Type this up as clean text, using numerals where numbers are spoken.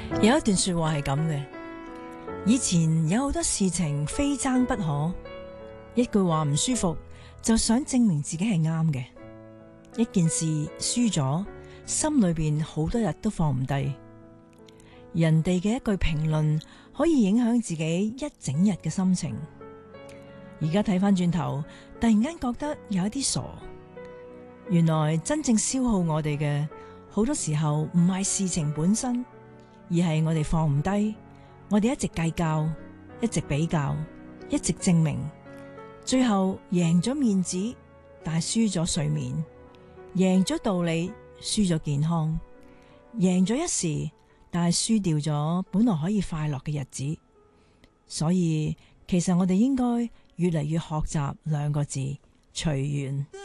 有一段說話係咁嘅：以前有好多事情非爭不可，一句話唔舒服就想證明自己係啱嘅，一件事輸咗，心裏邊好多日都放唔低，人哋嘅一句評論可以影響自己一整日嘅心情。而家睇翻轉頭，突然間覺得有一啲傻。原來真正消耗我哋嘅，好多時候唔係事情本身，而係我哋放唔低，我哋一直計較，一直比較，一直證明，最後贏咗面子，但係輸咗睡眠；贏咗道理，輸咗健康；贏咗一時，但係輸掉咗本來可以快樂嘅日子。所以其實我哋應該越嚟越學習兩個字：隨緣。